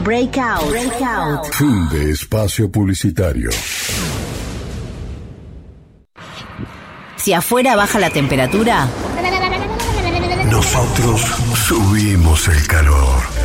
Breakout. Fin de espacio publicitario. Si afuera baja la temperatura, nosotros subimos el calor.